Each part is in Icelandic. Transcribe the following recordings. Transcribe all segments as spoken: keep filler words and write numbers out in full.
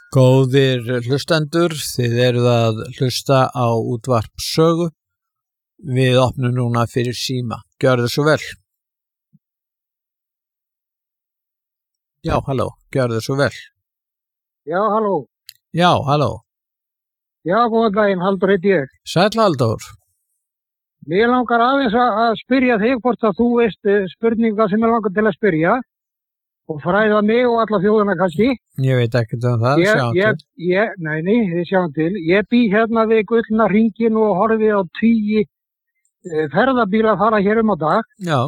Góðir hlustendur, þið eruð að hlusta á útvarp Sögu. Við opnum núna fyrir síma. Gjörðu svo vel. Já, halló, gjörðu svo vel. Já, halló. Já, halló. Já, góðan daginn, Halldór heiti ég. Sæll Halldór. Mér langar aðeins að að spyrja þig hvort að þú veist eh, spurninga sem ég langar til að spyrja og fræða mig og alla þjóðina kannski. Ég veit ekkert um það, Ég, sjáum ég, til. ég, nei, nei, þið sjáum til. Ég bý hérna við Gullna hringinn og horfi á tíu eh, ferðabíla fara hér um á dag. Já,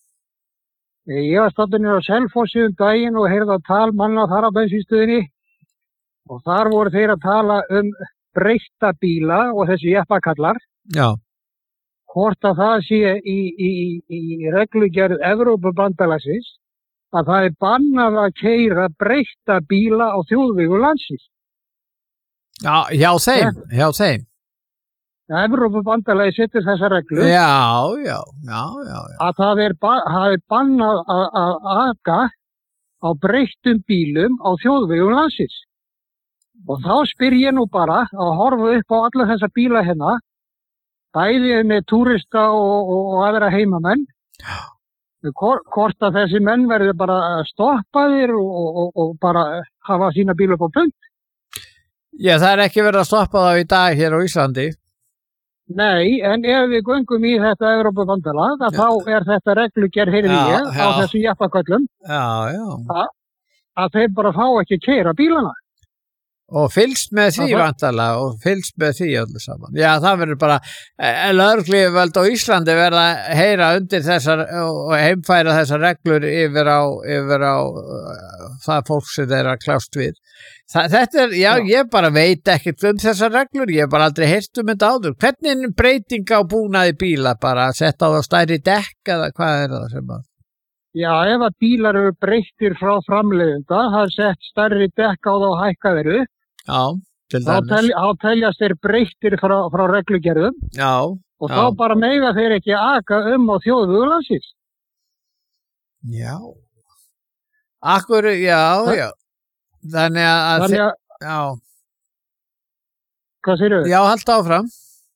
Eh, Ég var staddur niður á Selfossi um daginn og heyrði að tal manna þar á bensinstöðinni og þar voru þeir að tala um breytta bíla og þessi jeppakallar. já, Hvort að það sé í, í, í reglugerð Evrópubandalagsins að það er bannað að keyra breytta bíla á þjóðvegum landsins. já, hjá þeim, hjá þeim. Evrópubandalagið setur þessa reglu Já, já, já, já, já. að það er, ba það er bannað að, að aka á breyttum bílum á þjóðvegum landsins. Og þá spyr ég nú bara að horfa upp á alla þessa bíla hérna, bæði með túrista og, og, og aðra heimamenn, Hvor- hvort að þessi menn verður bara stoppaðir og, og, og bara hafa sína bíla upp á punt. Já, það er ekki verið að stoppa þá í dag hér á Íslandi. Nei, en ef við göngum í þetta Evrópubandalag, að þá er þetta reglugerð, heyrði Já, ég, á já. þessu jeppaköllum, Já, já. að þeir bara fá ekki keyra bílana. Og fylgst með því Það- vantarlega og fylgst með því öllu saman. Já, það verður bara lögregluyfirvöld á Íslandi verða að heyra undir þessar og heimfæra þessar reglur yfir á, yfir á uh, það fólk sem þeir eru að kljást við. Þa, þetta er, já, Já. ég bara veit ekkert um þessar reglur, ég hef bara aldrei heyrt um þetta áður. Hvernig er breyting á búnaði bíla, bara að setja á það stærri dekk eða hvað er það sem að? Já, ef að bílar eru breyttir frá framleiðenda, það er sett stærri dekk á þá og hækka þeir upp, Já, til þá dæmis. tel, þá teljast þeir breyttir frá, frá reglugerðum Já, og Já. þá bara mega þeir ekki aka um á þjóðvegum landsins. já. Akkur, já, Það- já. Þannig að, Þannig að, já, hvað séru? já, halda áfram.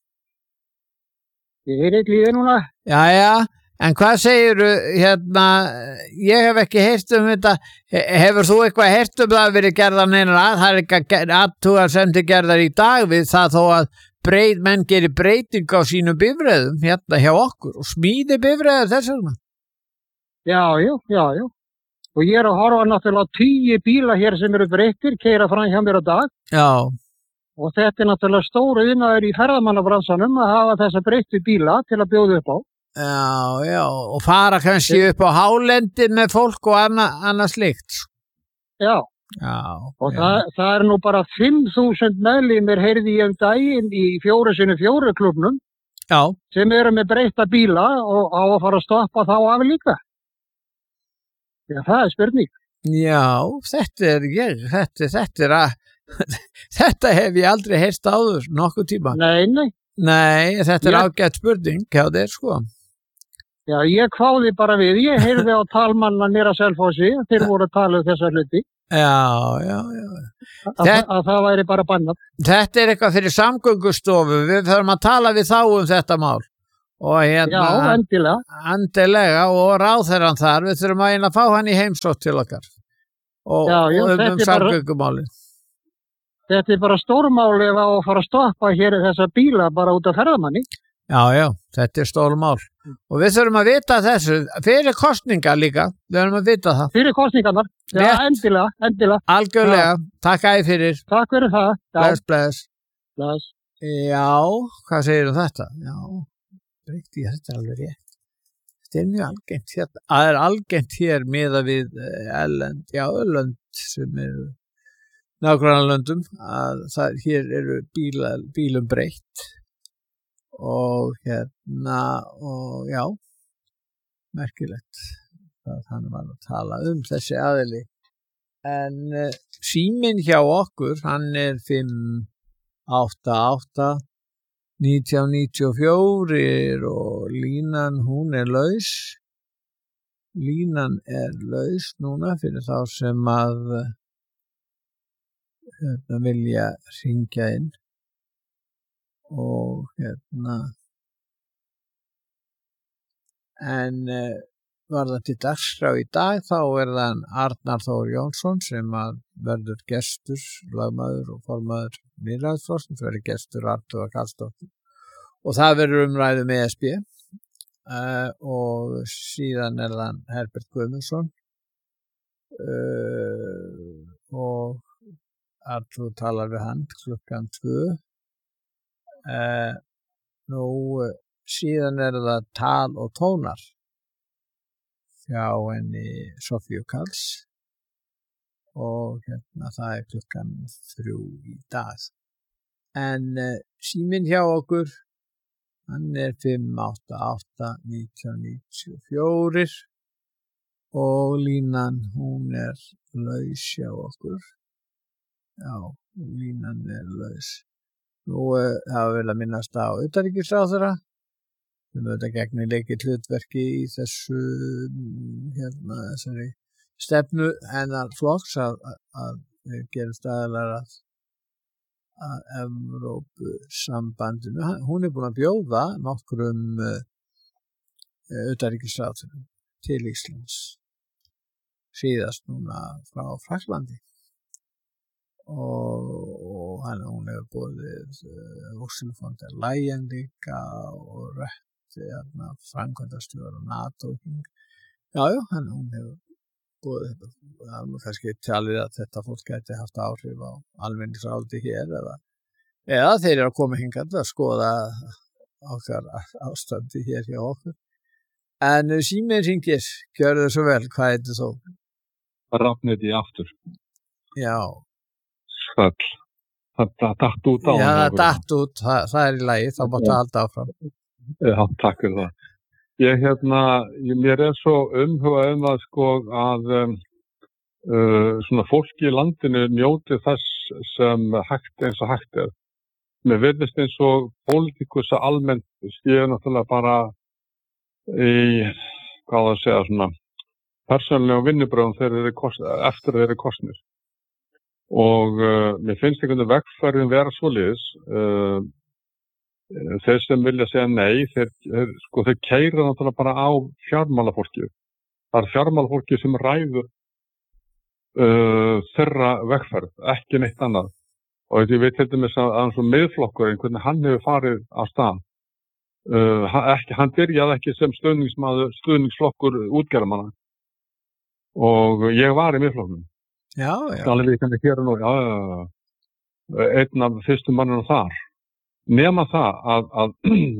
Ég heyri ekki líðið núna. Jæja, en hvað segirðu hérna, ég hef ekki heyrt um þetta, He- hefur þú eitthvað heyrt um það verið gerðar neinar að, það er eitthvað aðtúar sem þið gerðar í dag við það þó að breyt, menn gerir breyting á sínum bifreiðum hérna hjá okkur og smíði bifreiðar þess vegna. Já, já, já, já. Og ég er að horfa náttúrulega á tíu bíla hér sem eru breyttir, keyra fram hjá mér á dag. Já, Og þetta er náttúrulega stóru innaður í ferðamannabransanum að hafa þessa breyttu bíla til að bjóða upp á. já, já, og fara kannski upp á hálendi með fólk og anna, annað slikt. Já, Já, og já, það, það er nú bara fimm þúsund meðlimir heyrði ég um daginn í fjóru sinni fjóru klubnum já, sem eru með breytta bíla og á að fara að stoppa þá af líka. Já, það er spurning. já, þetta er ég, þetta, þetta er að, þetta hef ég aldrei heyrt áður nokkuð tíma. Nei, nei. Nei, þetta er Ég- ágætt spurning hjá þér sko. Já, ég kváði bara við. Ég heyrði á talmanna nýra Selfossi, þeir voru að tala um þessa hluti, Já, já, já. að, Þetta- að það væri bara bannað. Þetta er eitthvað fyrir samgöngustofu, við þurfum að tala við þá um þetta mál. Og Já, hérna, endilega. andilega og ráðherran þar, við þurfum að eina að fá hann í heimsótt til okkar. Og, Já, já, og um, þetta um er bara- samgöngumálin. Þetta er bara stórmál ef að fara að stoppa hér þessa bíla bara út af ferðamanni. Já, já, þetta er stórmál. Og við þurfum að vita þessu, fyrir kostninga líka, við þurfum að vita það. Fyrir kostningarnar. Já, Rétt. endilega, endilega. Algjörlega, takk æði fyrir, Takk fyrir það. Já, bless, bless. bless. Já, hvað segir um þetta? Já, reyndi ég þetta er alveg rétt. Þetta er mjög algengt hérna. Það er algengt hér miða við eh, erlend, já, erlend sem eru nágranna löndum að það, hér eru bíla, bílum breytt og hérna og já, merkilegt að hann var að tala um þessi aðili. En uh, síminn hjá okkur, hann er fimm átta átta nítján níutíu og fjögur og línan hún er laus. Línan er laus núna fyrir þá sem að hérna, vilja hringja inn og hérna en uh, varðandi dagskrá í dag þá er það Arnar Þór Jónsson sem að verður gestur, lagmaður og formaður Miðræðisflokks sem verður gestur Arnþóra Karlsdóttir og það verður umræðu með E S B uh, og síðan er það Herbert Guðmundsson uh, og Arnþór talar við hann klukkan tvö uh, nú uh, síðan er það tal og tónar hjá henni Sofíu Karls og hérna það er klukkan þrjú í dag en uh, síminn hjá okkur hann er fimm átta átta nítján níutíu og fjögur og línan hún er laus hjá okkur. Já, línan er laus. Nú uh, það vil að minnast á utanríkisráðherra sem auðvitað gegnir leikið hlutverki í þessu hérna þessari stefnu hennar flokks að, að, að gera staðalar að að Evrópusambandinu. Hún er búin að bjóða nokkrum uh, utanríkisráðherrum til Íslands síðast núna frá Frakklandi og, og hann, hún hefur boðið uh, Ursula von der Leyen líka og rétt hérna, framkvæmdastjóra NATO. Já, já, hann, hún hefur boðið þetta. Það er nú kannski talið að þetta fólk gæti haft áhrif á almenningsáliti hér eða, eða þeir eru að koma hingað að skoða okkar ástandi hér hjá okkur. En síminn hringir, gjörðu svo vel, hvað heitir þú? Rafniti aftur. Já. Sæll. Það datt út á hann. Já, það datt út, það, það er í lagi, þá máttu halda áfram. Já, takk fyrir það. Ég hérna, ég, mér er svo umhugað um að sko að um, uh, svona fólki í landinu njóti þess sem hægt eins og hægt er. Mér virðist eins og pólitíkus að almennt séu náttúrulega bara í, hvað að segja, svona persónulegum vinnubröðum þegar þeir eru kost, eftir þeir eru kosnir. Og uh, mér finnst einhvern veginn vegferðin vera svoleiðis. Uh, Þeir sem vilja segja nei, þeir, þeir, sko, þeir keyra náttúrulega bara á fjármálafólki. Það er fjármálafólki sem ræður uh, þeirra vegferð, ekki neitt annað. Og ég veit til dæmis að hann svo miðflokkurinn, hvernig hann hefur farið á stað. Uh, ekki, hann byrjaði ekki sem stuðningsmaður, stuðningsflokkur útgerðarmanna. Og ég var í miðflokknum. Já, já. Alveg við kannski hér og nú, já, já, já. Einn af fyrstu mannunum þar. Nema það að, að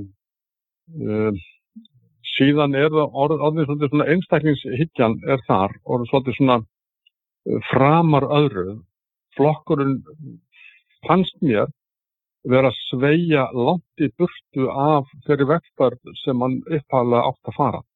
uh, síðan er það orðið, orðið svolítið svona einstaklingshyggjan er þar, orðið svolítið svona uh, framar öðru. Flokkurinn fannst mér vera að sveigja langt í burtu af þeirri vegferð sem hann upphaflega átt að fara.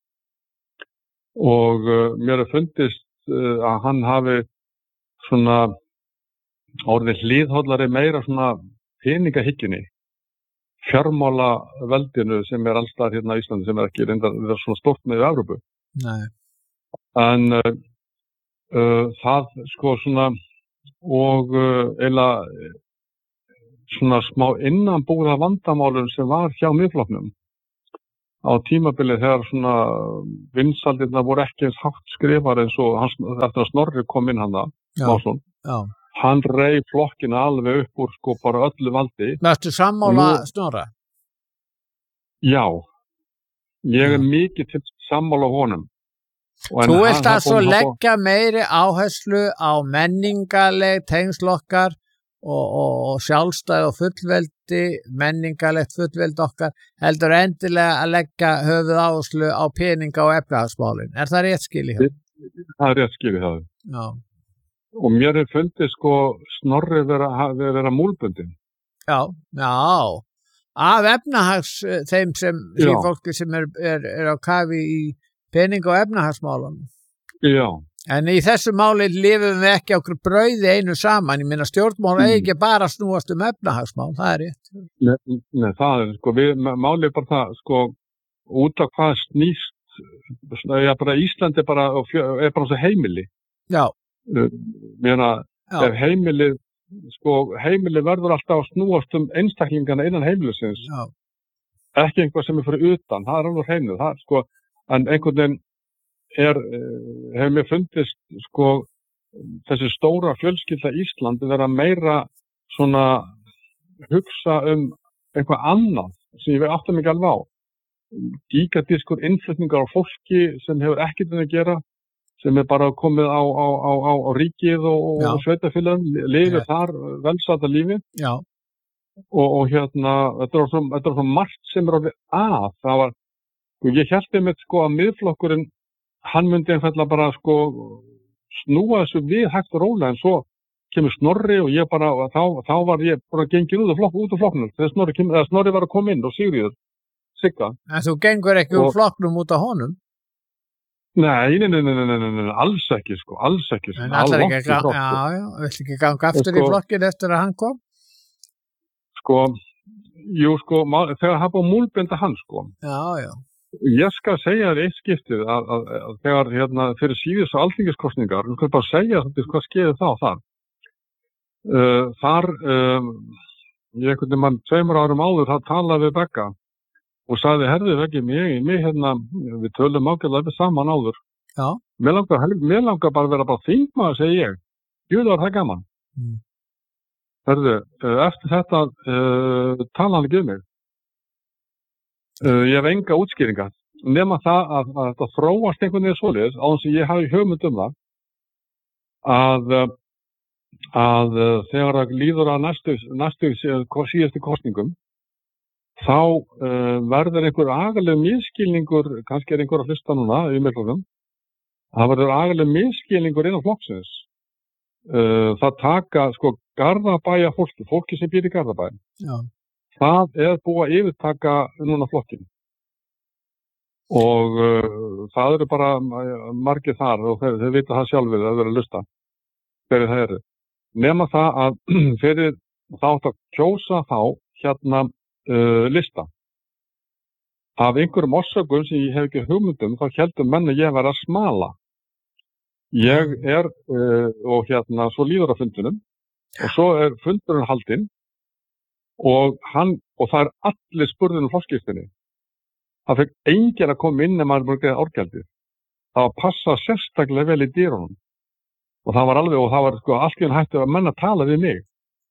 Og uh, mér er fundist uh, að hann hafi svona orðið hlýðhóllari meira svona peningahyggjunni. Fjármála veldinu sem er allstað hérna í Íslandi sem er ekki reyndar það er svona stórt með í Evrópu. Nei. En uh, uh, það sko svona og uh, eiginlega svona smá innanbúða vandamálum sem var hjá miðflokknum á tímabilið þegar svona vinsaldirna voru ekki eins hátt skrifar eins og hans, eftir að Snorri kom inn hann það, Másson. Já. Hann reif flokkina alveg upp úr sko bara öllu valdi. Varstu sammála nú, Snorra? Já. Ég er ja. mikið til sammála honum. Þú ert að svo leggja meiri áherslu á menningaleg tengslokkar og, og, og sjálfstæð og fullveldi, menningalegt fullveldi okkar, heldur endilega að leggja höfuð áherslu á peninga og efnahagsmálin. Er það rétt skilið? Það er rétt skilið það. Já. Og mér er fundið sko Snorri vera, vera múlbundin. Já, já. Af efnahags, þeim sem, því fólki sem er, er, er á kafi í pening- og efnahagsmálum. Já. En í þessu máli lifum við ekki okkur brauði einu saman. Ég minna stjórnmál mm. ekki bara snúast um efnahagsmál, það er rétt. Nei, nei það er sko, við, máli er bara það, sko, út af hvað snýst, já, bara Ísland er bara, er bara svo heimili. Já. Mér að ef heimilið sko, heimili verður alltaf að snúast um einstaklingana innan heimilisins. Já. Ekki einhvað sem er fyrir utan, það er alveg hreinu, það er sko, en einhvern veginn er, hefur mér fundist, sko, þessi stóra fjölskylda Íslandi vera meira svona hugsa um eitthvað annað sem ég átta mig alveg á. Gigadiskur innflutningar á fólki sem hefur ekkert um að gera, sem er bara komið á, á, á, á, á ríkið og, og sveitafélögum, lifir ja. Þar velsæta lífi. Já. Og, og hérna, þetta er svo, þetta er svo margt sem er orðið að. Það var, ég held einmitt sko að miðflokkurinn, hann myndi einfallega bara sko snúa þessu við hægt og rólega, en svo kemur Snorri og ég bara, og þá, þá var ég bara gengið út af flokk, út af flokknum, þegar Snorri, kem, eða Snorri var að koma inn og Sigríður, Sigga. En þú gengur ekki úr flokknum út af honum? Nei, nei, nei, nei, nei, nei, nei, alls ekki sko, alls ekki. En allar ekki, já, já, vill ekki ganga aftur sko, í flokkin eftir að hann kom? Sko, jú sko, þegar hann búið múlbinda hann sko. Já, já. Ég skal segja þér eitt skiptið að, að, að þegar hérna fyrir síðustu alþingiskosningar, við skulum bara segja þetta hvað skeiði þá þar. Uh, þar, um, ég einhvern veginn tveimur árum áður, það talaði við Begga og sagði, herðu ekki, mig, mig hérna, við tölum ágæðlega við saman áður. Já. Mér langar, mér langar bara að vera bara þingmaður, segi ég. Jú, það var það gaman. Mm. Herðu, eftir þetta uh, tala hann ekki um mig. Uh, ég hef enga útskýringar. Nema það að, að þetta þróast einhvern veginn svoleiðis, á þess að ég hafi hugmynd um það, að, að þegar það líður að næstu, næstu síðustu kosningum, þá uh, verður einhver agaleg misskilningur, kannski er einhver að hlusta núna í miklunum, það verður agaleg misskilningur innan flokksins. Uh, það taka, sko, Garðabæja fólki, fólki sem býr í Garðabæ, Já. Það er búið að yfirtaka núna flokkin. Og uh, það eru bara margir þar og þeir, þeir vita það sjálfur að vera að hlusta fyrir það eru. Nema það að fyrir þá átt að kjósa þá hérna Uh, lista. Af einhverjum orsökum sem ég hef ekki hugmyndum, þá heldum menn að ég var að smala. Ég er, uh, og hérna, svo líður á fundunum, og svo er fundurinn haldinn, og hann, og það er allir spurðin um flokksskírteini. Það fekk enginn að koma inn ef maður búið að greiða árgjaldið. Það var að passa sérstaklega vel í dyrunum. Og það var alveg, og það var sko allt í enn hætti að menn að tala við mig.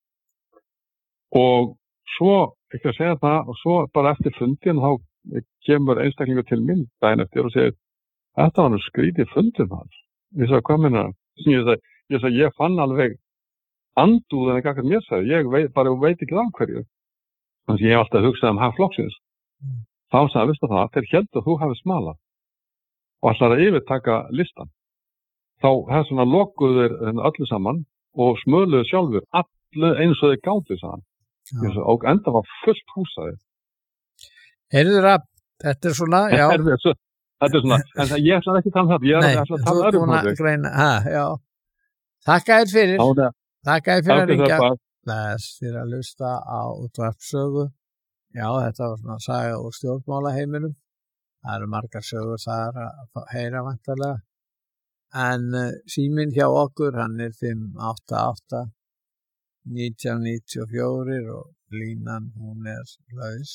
Og svo, ekki að segja það, og svo bara eftir fundin þá kemur einstaklingur til minn daginn eftir og segir, þetta var nú skrítið fundin þar. Ég sagði, hvað minna? Ég sagði, ég, sagði, ég fann alveg andúð en ekki akkar mér sagði, ég veit, bara veit ekki það hverju. Þannig að ég hef alltaf hugsað um haf flokksins. Mm. Þá sagði, vistu það, þeir héldu að þú hafi smalað og ætlar að yfirtaka listan. Þá hefði svona lokuður öllu saman og smöluðu sjálfur allu eins og þeir gátu saman. Og enda var fullt húsaði. Heyrðu Rapp, þetta er svona, já. Þetta er svona, en það, ég ætla ekki að tala um þetta, ég er að tala öðrum um þetta. Ha, já. Þakka þér fyrir. Ána. Þakka þér fyrir að ringja. Þess fyrir að hlusta á útvarpssögu. Já, þetta var svona saga úr stjórnmálaheiminum. Það eru margar sögur þar að heyra vantarlega. En uh, síminn hjá okkur, hann er fimm átta átta nítján níutíu og fjögur og línan hún er laus.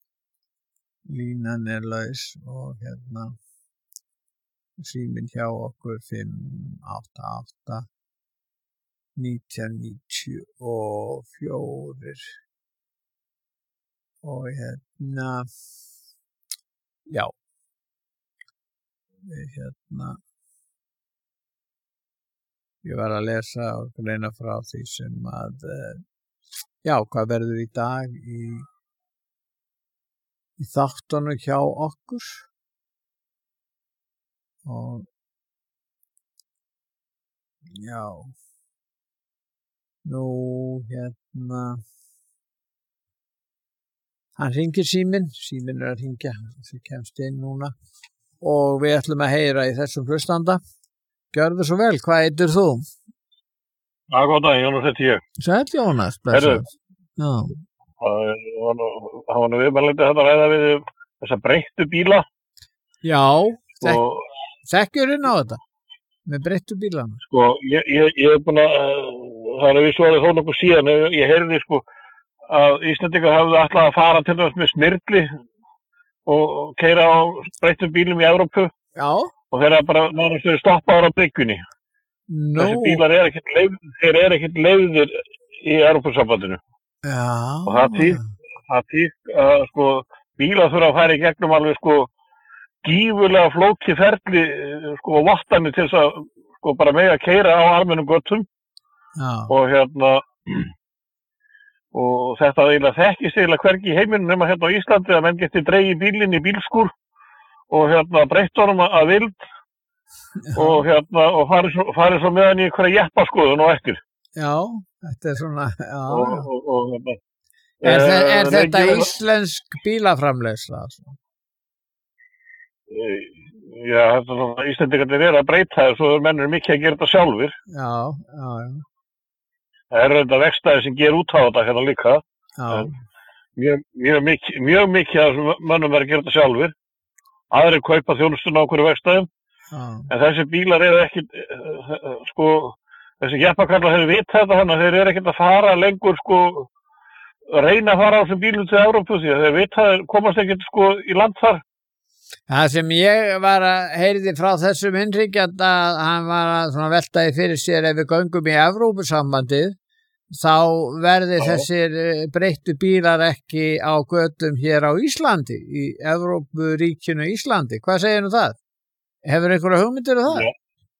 Línan er laus og hérna síminn hjá okkur fimm átta átta nítján níutíu og fjögur og hérna já hérna ég var að lesa og greina frá því sem að, já, hvað verður í dag í, í þáttunum hjá okkur. Og, já, nú, hérna, hann hringir síminn, síminn er að hringja, því kemst inn núna. Og við ætlum að heyra í þessum hlustanda. Gjörðu svo vel, hvað heitir þú? Já, góð dag, Jónas heiti ég. Sæll Jónas, blessaður. Já. Það var nú viðmælandi þetta að ræða við þessa breyttu bíla. Já, þek, þekkjur inn á þetta, með breyttu bílana. Sko, ég, ég, ég er búin að það er við svarið þó nokkuð síðan, ég heyrði sko að Íslendingar hafði ætlað að fara til dæmis með smyrli og keyra á breyttum bílum í Evrópu Já. og þeir eru bara nánast verið stoppaður á bryggjunni. Nú. Þessi bílar er ekkert leið, þeir eru ekkert leiðir í Evrópusambandinu. Já. Og það tíð, það tíð að sko bílar þurfa að fara í gegnum alveg sko gífurlega flókið ferli sko og vattanir til þess að sko bara mega keyra á almennum göttum. Já. Og hérna og þetta eiginlega þekkist eiginlega hvergi í heiminum nema hérna á Íslandi að menn geti dregið bílinn í bílskúr og hérna breytt honum að vild og hérna og farið svo, farið svo með hann í einhverja jeppaskoðun og eftir. Já, þetta er svona, já. Og, og, og, hérna, er, þe er eh, þetta lengi- íslensk bílaframleiðsla? Altså? Já, þetta er svona, Íslendingarnir eru að breyta þessu og mennur mikið að gera þetta sjálfur. Já, já, já. Það er þetta vegstæði sem ger út á þetta hérna líka. Já, En mjög, mjög, mikið, mjög mikið af þessum mönnum er að gera þetta sjálfur. Aðrir kaupa þjónustuna á hverju vegstæðum. já, En þessi bílar eru ekki, sko, þessi jeppakallar hefur vit þetta hann að þeir eru ekkert að fara lengur, sko, reyna að fara á þessum bílum til Evrópu því að þeir vita að þeir komast ekkert, sko, í land þar. það sem ég var að heyrði frá þessum innryggjanda að hann var að svona veltaði fyrir sér ef við göngum í Evrópusambandið þá verði Já. þessir eh, breyttu bílar ekki á götum hér á Íslandi, í Evrópuríkinu Íslandi. Hvað segir nú það? Hefur einhverja hugmyndir um það? Já.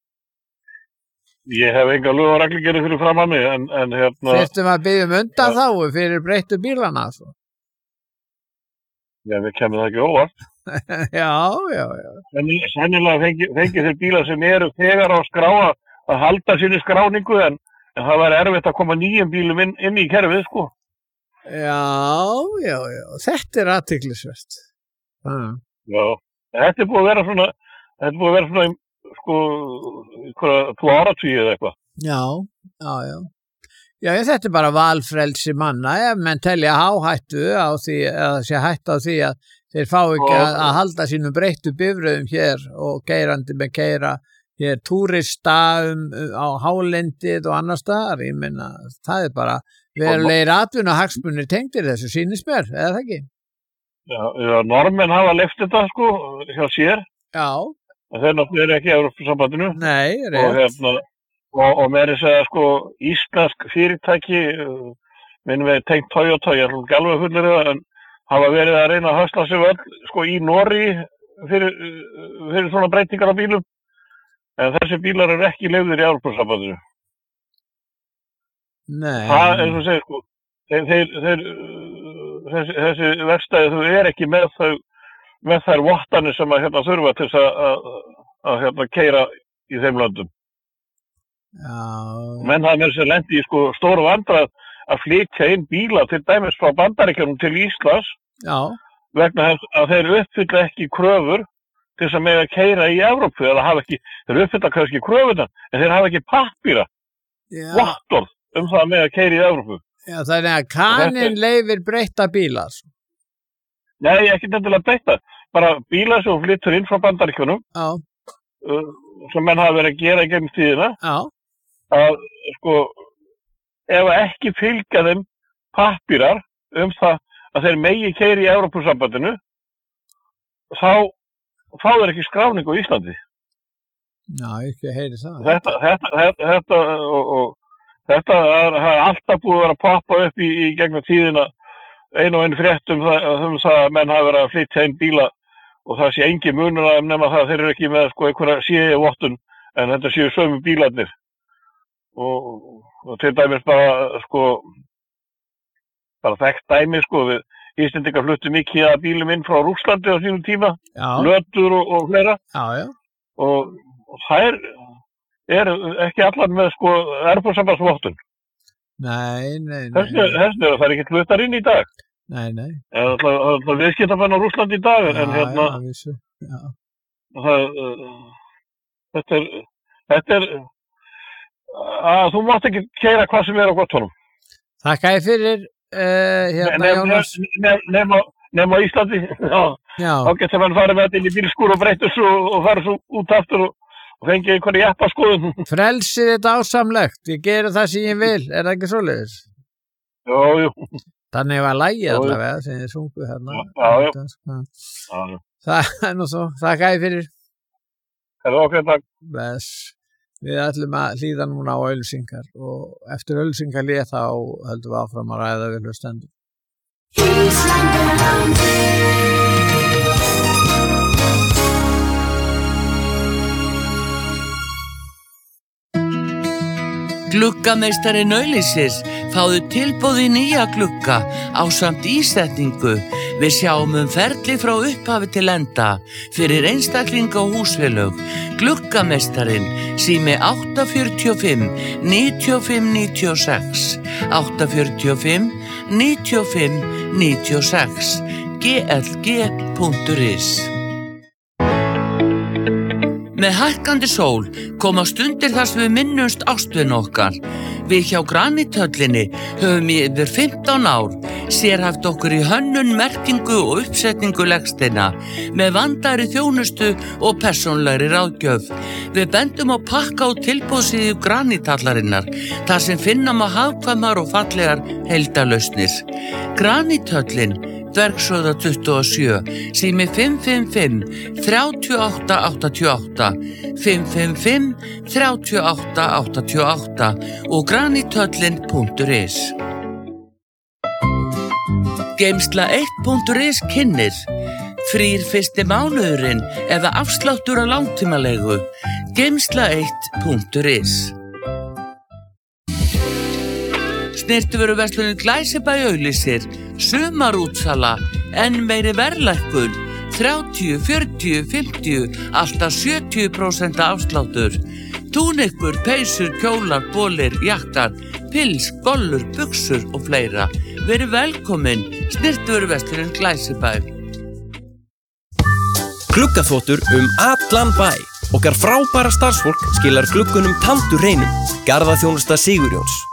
Ég hef enga lög og reglugerðir fyrir fram að mig, en, en hérna, Þyrftum að byggja um undan þá fyrir breyttu bílana. Svo. já, við kemur það ekki óvart. já, já, já. Sennilega, sennilega fengi, fengi þeir bílar sem eru þegar á skrá að að halda sinni skráningu, en, en það væri erfitt að koma nýjum bílum inn, inn í kerfið, sko. Já, já, já. Þetta er athyglisvert. Mm. Já. Þetta er búið að vera svona, þetta er búið að vera svona, í, sko, einhverja tvo áratugir eða eitthvað. Já, já, já. Já, ég, þetta er bara valfrelsi manna, ef menn telja háhættu á því, eða sé hættu á því að þeir fá ekki að, að halda sínum breyttu bifröðum hér og keirandi með keira hér túrista um, um, á hálendið og annar staðar. Ég meina, það er bara verulegir atvinna hagsmunir tengdir þessu sýnist mér, eða það ekki? Já, já, normenn hafa leyft þetta, sko, hjá sér, Já, en þeir náttúrulega eru ekki í Evrópusambandinu. nei, Og rétt. hérna, og, og með þess að sko íslensk fyrirtæki, uh, minnum við tengt Toyota, ég ætlum ekki alveg að fullir það, en hafa verið að reyna að hösla sig öll, sko, í Noregi fyrir, uh, fyrir svona breytingar á bílum. En þessi bílar eru ekki leyfðir í Evrópusambandinu. Nei. Það, eins og segir, sko, þeir, þeir, þeir, uh, þessi, þessi verkstæði, þau er ekki með þau, með þær vottanir sem að hérna þurfa til þess að, að, að hérna keira í þeim löndum. Já, Menn hafa með þess að lendi í sko stóru vandræð að flytja inn bíla til dæmis frá Bandaríkjunum til Íslands já, vegna þess að þeir uppfylla ekki kröfur til þess að mega keyra í Evrópu, eða hafa ekki, þeir uppfylla kannski kröfunar, en þeir hafa ekki pappíra, já, vottorð um það að mega keyra í Evrópu. já, þannig að kaninn leifir breytta bíla. Svo. Nei, ekki nefnilega breyta, bara bíla sem flyttur inn frá Bandaríkjunum, Já, uh, sem menn hafa verið að gera í gegnum tíðina, já, að sko, ef ekki fylgja þeim pappírar um það að þeir megi keyra í Evrópusambandinu, þá fá þeir ekki skráningu á Íslandi. já, ekki heyri það. Þetta, þetta, þetta, þetta, og, og þetta er, er alltaf búið að vera að poppa upp í, í gegnum tíðina einu og einu frétt um það, um það að menn hafa verið að flytja inn bíla og það sé engin munur að nema það að þeir eru ekki með sko einhverja C E-vottun, en þetta séu sömu bílarnir. Og, og til dæmis bara sko bara þekkt dæmi sko við Íslendingar fluttu mikið að bílum inn frá Rússlandi á sínum tíma, Já, lötur og, og fleira, já, já, og, og þær eru ekki allar með sko Evrópusambandsvottun. nei, nei, nei, Þessi þessi er að það er ekki fluttar inn í dag. nei, nei, En það er það viðskiptabann á Rússlandi í dag, en já, hérna já, vissu, já, það, uh, þetta er þetta er að þú mátt ekki keyra hvað sem er á gottunum. þakka ég fyrir, uh, hérna, Jónas, Nefn á Íslandi, já, já, þá getur mann farið með þetta inn í bílskúr og breytur svo og farið svo út aftur og, og fengið einhverja jeppaskoðun. Frelsið er dásamlegt, ég geri það sem ég vil, er það ekki svoleiðis? Jú, jú. Þannig var lagið Jú, jú. allavega sem þið sungu hérna. Já, já. Það- Já, já. Það er nú svo, þakka ég fyrir. Það er okkur takk. Bless. Við ætlum að hlýða núna á auglýsingar og eftir auglýsingar lið þá höldum við áfram að ræða við hlustendur. Gluggameistarinn auglýsir, fáðu tilboð í nýja glugga ásamt ísetningu. Við sjáum um ferli frá upphafi til enda fyrir einstaklinga og húsfélög. Gluggameistarinn, sími átta fjörutíu og fimm níutíu og fimm níutíu og sex, átta fjörutíu og fimm níutíu og fimm níutíu og sex, g l g punktur is. Með hækkandi sól koma stundir þar sem við minnumst ástvin okkar. Við hjá Granithöllinni höfum í yfir fimmtán ár sérhæft okkur í hönnun, merkingu og uppsetningu legsteina með vandaðri þjónustu og persónlegri ráðgjöf. Við bendum á pakka og tilboðsíðu Granithallarinnar þar sem finna má hagkvæmar og fallegar heildarlausnir. Granithöllin, Dvergshöfða tuttugu og sjö, sími fimm fimm fimm þrjátíu og átta áttatíu og átta, fimm fimm fimm þrjátíu og átta áttatíu og átta og granithöllin punktur is. Geymsla eitt punktur is kynnir frýr fyrsti mánuðurinn eða afsláttur á langtímalegu. Geymsla eitt punktur is. Snyrtivöruverslunin Glæsibæ auglýsir sumarútsala, enn meiri verðlækkun, þrjátíu, fjörutíu, fimmtíu, alltaf sjötíu prósent afsláttur. Túnikur, peysur, kjólar, bólir, jakkar, pils, gollur, buxur og fleira. Verið velkomin, Snyrtivöruverslunin Glæsibæ. Gluggaþvottur um allan bæ. Okkar frábæra starfsfólk skilar gluggunum tandurhreinum. Garðaþjónusta Sigurjóns.